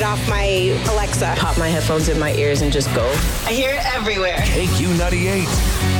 off my Alexa. Pop my headphones in my ears and just go. I hear it everywhere. KQ98.